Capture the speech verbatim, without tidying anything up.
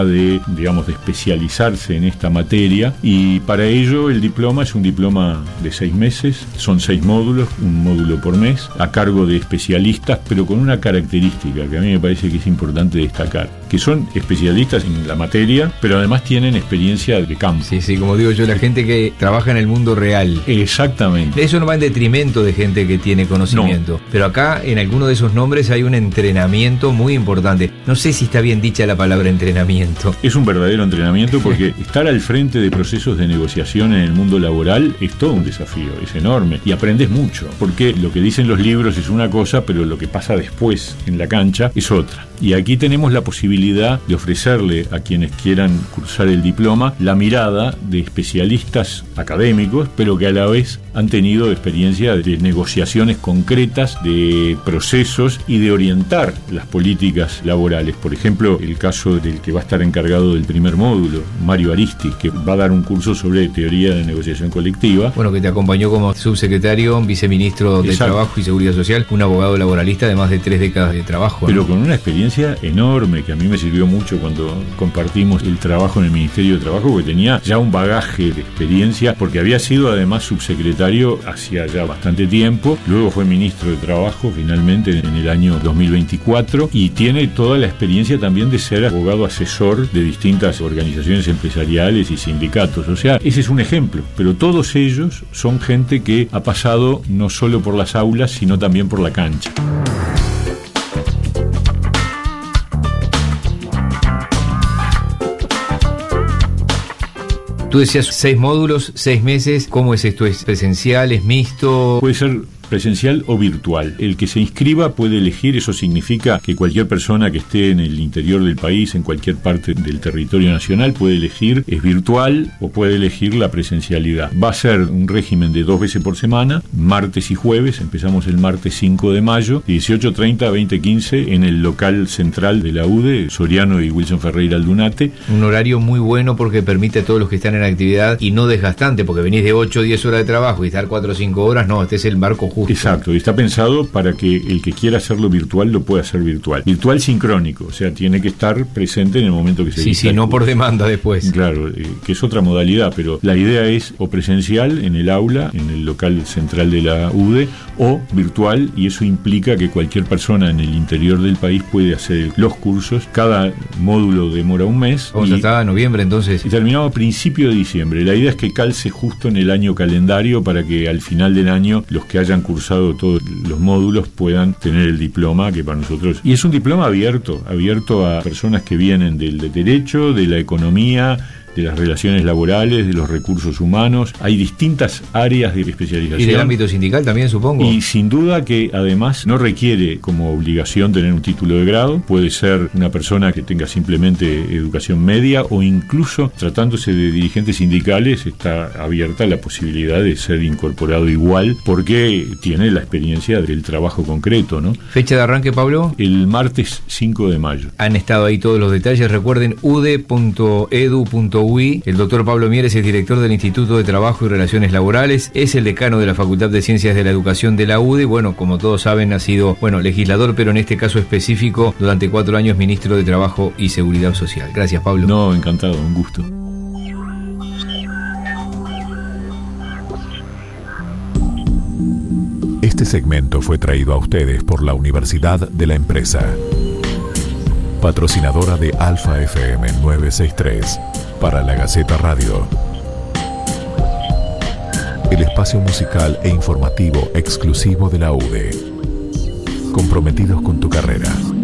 de, digamos, de especializarse en esta materia, y para ello el diploma es un diploma de seis meses, son seis módulos, un módulo por mes, a cargo de especialistas, pero con una característica que a mí me parece que es importante destacar, que son especialistas en la materia, pero además tienen experiencia de campo. Sí, sí, como digo yo, la gente que trabaja en el mundo real. Exactamente. Eso no va en detrimento de gente que tiene conocimiento, no. Pero acá en alguno de esos nombres hay un entrenamiento muy importante. No sé si está bien dicha la palabra entrenamiento. Es un verdadero entrenamiento, porque estar al frente de procesos de negociación en el mundo laboral es todo un desafío, es enorme, y aprendes mucho, porque lo que dicen los libros es una cosa, pero lo que pasa después en la cancha es otra. Y aquí tenemos la posibilidad de ofrecerle a quienes quieran cursar el diploma la mirada de especialistas académicos, pero que a la vez han tenido experiencia de negociaciones concretas, de procesos y de orientar las políticas laborales. Por ejemplo, el caso del que va a estar encargado del primer módulo, Mario Aristi, que va a dar un curso sobre teoría de negociación colectiva. Bueno, que te acompañó como subsecretario, viceministro de Exacto. Trabajo y Seguridad Social, un abogado laboralista de más de tres décadas de trabajo, ¿no? Pero con una experiencia enorme que a mí me sirvió mucho cuando compartimos el trabajo en el Ministerio de Trabajo, porque tenía ya un bagaje de experiencia, porque había sido además subsecretario hacía ya bastante tiempo, luego fue ministro de Trabajo finalmente en el año dos mil veinticuatro, y tiene toda la experiencia también de ser abogado asesor de distintas organizaciones empresariales y sindicatos. O sea, ese es un ejemplo, pero todos ellos son gente que ha pasado no solo por las aulas, sino también por la cancha. Tú decías seis módulos, seis meses. ¿Cómo es esto? ¿Es presencial? ¿Es mixto? Puede ser presencial o virtual. El que se inscriba puede elegir, eso significa que cualquier persona que esté en el interior del país, en cualquier parte del territorio nacional, puede elegir, es virtual o puede elegir la presencialidad. Va a ser un régimen de dos veces por semana, martes y jueves, empezamos el martes cinco de mayo, dieciocho treinta a veinte quince en el local central de la U D E, Soriano y Wilson Ferreira Aldunate. Un horario muy bueno porque permite a todos los que están en actividad y no desgastante, porque venís de ocho o diez horas de trabajo y estar cuatro o cinco horas, no, este es el marco justo. Exacto, y está pensado para que el que quiera hacerlo virtual lo pueda hacer virtual. Virtual sincrónico, o sea, tiene que estar presente en el momento que se Sí, sí, no por demanda después. Claro, eh, que es otra modalidad, pero la idea es o presencial en el aula, en el local central de la U D E, o virtual, y eso implica que cualquier persona en el interior del país puede hacer los cursos. Cada módulo demora un mes. Vamos hasta noviembre entonces. Y terminamos a principio de diciembre. La idea es que calce justo en el año calendario para que al final del año los que hayan cursado todos los módulos puedan tener el diploma, que para nosotros... Y es un diploma abierto, abierto a personas que vienen del de derecho, de la economía, de las relaciones laborales, de los recursos humanos. Hay distintas áreas de especialización. Y del ámbito sindical también, supongo. Y sin duda que además no requiere como obligación tener un título de grado. Puede ser una persona que tenga simplemente educación media, o incluso tratándose de dirigentes sindicales está abierta la posibilidad de ser incorporado igual, porque tiene la experiencia del trabajo concreto, ¿no? ¿Fecha de arranque, Pablo? El martes cinco de mayo. Han estado ahí todos los detalles. Recuerden u d e punto e d u punto u i. El doctor Pablo Mieres es director del Instituto de Trabajo y Relaciones Laborales, es el decano de la Facultad de Ciencias de la Educación de la U D E. Bueno, como todos saben, ha sido, bueno, legislador, pero en este caso específico, durante cuatro años ministro de Trabajo y Seguridad Social. Gracias, Pablo. No, encantado, un gusto. Este segmento fue traído a ustedes por la Universidad de la Empresa, patrocinadora de Alfa F M novecientos sesenta y tres, para la Gaceta Radio. El espacio musical e informativo exclusivo de la U D E. Comprometidos con tu carrera.